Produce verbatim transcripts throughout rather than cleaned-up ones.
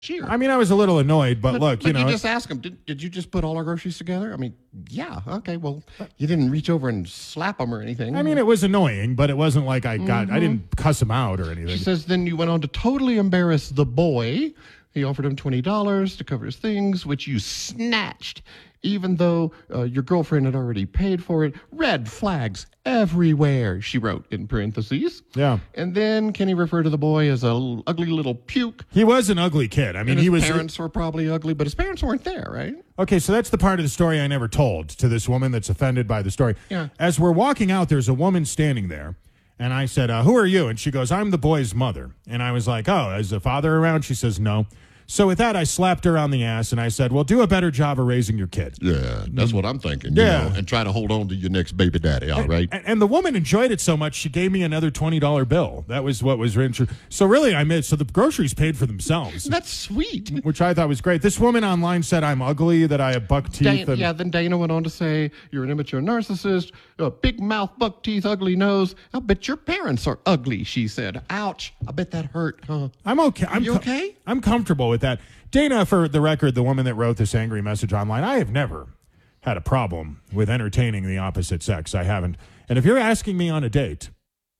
Cheer. I mean, I was a little annoyed, but, But, look, but you know. you just ask him, did, did you just put all our groceries together? I mean, yeah, okay, well, you didn't reach over and slap him or anything. I mean, it was annoying, but it wasn't like I got, Mm-hmm. I didn't cuss him out or anything. She says, then you went on to totally embarrass the boy. He offered him twenty dollars to cover his things, which you snatched, even though uh, your girlfriend had already paid for it. Red flags everywhere, she wrote in parentheses. Yeah. And then Kenny referred to the boy as a l- ugly little puke. He was an ugly kid. I mean, And he his was. parents were probably ugly, but his parents weren't there, right? Okay, so that's the part of the story I never told to this woman that's offended by the story. Yeah. As we're walking out, there's a woman standing there, and I said, uh, who are you? And she goes, I'm the boy's mother. And I was like, oh, is the father around? She says, no. So with that, I slapped her on the ass, and I said, well, do a better job of raising your kid. Yeah, that's what I'm thinking. Yeah. You know, and try to hold on to your next baby daddy, all right? And, and the woman enjoyed it so much, she gave me another twenty dollar bill. That was what was written. So really, I made, so the groceries paid for themselves. That's sweet. Which I thought was great. This woman online said I'm ugly, that I have buck teeth. Dana, and, yeah, then Dana went on to say, you're an immature narcissist, a big mouth, buck teeth, ugly nose. I bet your parents are ugly, she said. Ouch. I bet that hurt, huh? I'm okay. I'm You co- okay? I'm comfortable with that. Dana, for the record, the woman that wrote this angry message online, I have never had a problem with entertaining the opposite sex. I haven't. And if you're asking me on a date,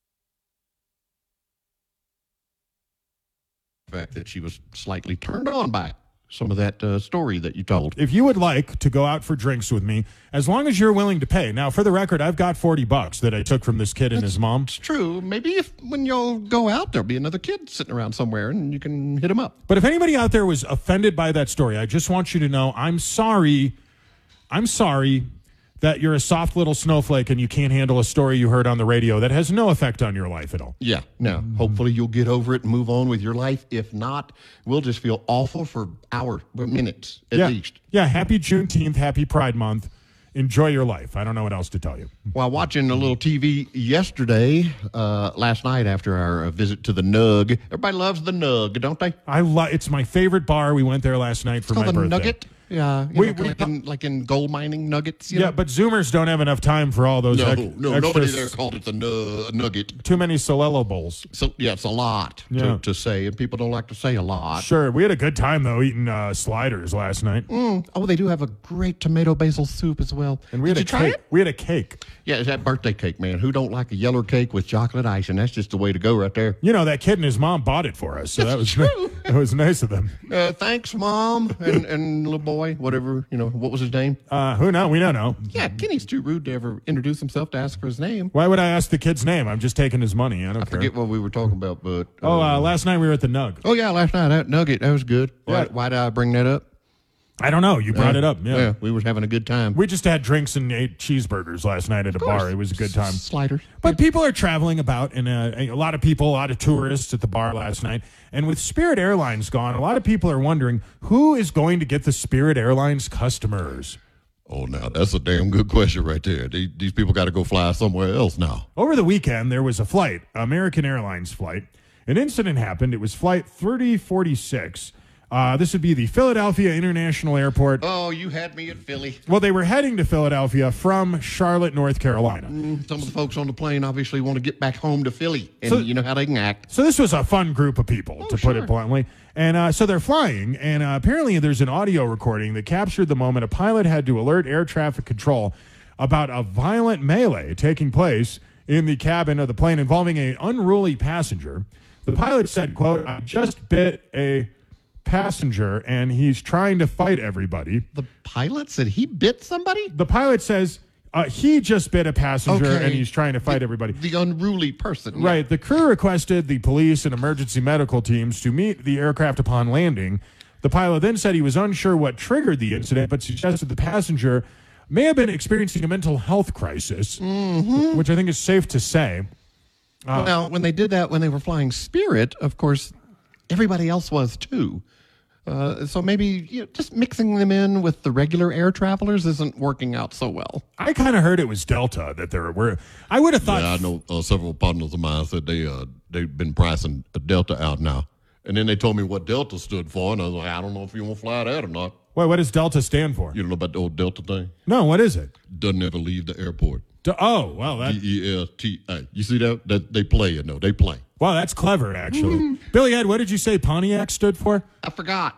The fact that she was slightly turned on by some of that uh, story that you told. if you would like to go out for drinks with me, as long as you're willing to pay. Now, for the record, I've got forty bucks that I took from this kid and his mom. It's true. Maybe if when you'll go out, there'll be another kid sitting around somewhere and you can hit him up. But if anybody out there was offended by that story, I just want you to know I'm sorry. I'm sorry that you're a soft little snowflake and you can't handle a story you heard on the radio that has no effect on your life at all. Yeah. Now, hopefully you'll get over it and move on with your life. If not, we'll just feel awful for hours, minutes at yeah. least. Yeah, happy Juneteenth, happy Pride Month. Enjoy your life. I don't know what else to tell you. While watching a little T V yesterday, uh, last night after our uh, visit to the Nug, everybody loves the Nug, don't they? I lo- It's my favorite bar. We went there last night for It's my called the birthday. Nugget. Yeah, you We- know, we- like, in, like in gold mining nuggets. You Yeah, know? but Zoomers don't have enough time for all those No, ex- no, extra nobody s- there called it the nu- nugget. too many syllables. So yeah, it's a lot Yeah. to, to say, and people don't like to say a lot. Sure, we had a good time though eating uh, sliders last night, Mm. Oh, they do have a great tomato basil soup as well. and we Did had you a try cake. it? We had a cake. Yeah, it's that birthday cake, man. Who don't like a yellow cake with chocolate icing? That's just the way to go right there. You know, that kid and his mom bought it for us, so that was true. that was nice of them. Uh, thanks, Mom, and, and little boy, whatever, you know, what was his name? Uh, who knows? We don't know. Yeah, Kenny's too rude to ever introduce himself to ask for his name. Why would I ask the kid's name? I'm just taking his money. I don't I care. forget what we were talking about, but... Oh, uh, last night we were at the Nug. oh, yeah, last night, that nugget, that was good. Why, Yeah. why did I bring that up? I don't know. You brought it up. Yeah. we were having a good time. We just had drinks and ate cheeseburgers last night at a bar. It was a good time. Sliders. But people are traveling about, and uh, a lot of people, a lot of tourists at the bar last night. And with Spirit Airlines gone, a lot of people are wondering who is going to get the Spirit Airlines customers. Oh, now, that's a damn good question right there. These, these people got to go fly somewhere else now. Over the weekend, there was a flight, American Airlines flight. An incident happened. It was flight thirty forty-six. Uh, this would be the Philadelphia International Airport. Oh, you had me at Philly. Well, they were heading to Philadelphia from Charlotte, North Carolina. Some of the folks on the plane obviously want to get back home to Philly, and So- you know how they can act. So this was a fun group of people, to put sure. it bluntly. And uh, so they're flying, and uh, apparently there's an audio recording that captured the moment a pilot had to alert air traffic control about a violent melee taking place in the cabin of the plane involving an unruly passenger. The pilot said, quote, I just bit a passenger, and he's trying to fight everybody. The pilot said he bit somebody? The pilot says uh, he just bit a passenger, Okay. and he's trying to fight everybody. The unruly person. yeah. Right. The crew requested the police and emergency medical teams to meet the aircraft upon landing. The pilot then said he was unsure what triggered the incident, but suggested the passenger may have been experiencing a mental health crisis, Mm-hmm. which I think is safe to say. Uh, Well, when they did that when they were flying Spirit, of course, everybody else was too. Uh, so maybe you know, just mixing them in with the regular air travelers isn't working out so well. I kind of heard it was Delta that there were. I would have thought. Yeah, I know uh, several partners of mine said they, uh, they've been pricing a Delta out now. And then they told me what Delta stood for, and I was like, I don't know if you want to fly that or not. Wait, what does Delta stand for? You don't know about the old Delta thing? No, what is it? Doesn't ever leave the airport. D- oh, well, that, D E L T A. You see that? That they play it, no, they play. wow, that's clever, actually. Billy Ed, what did you say Pontiac stood for? I forgot.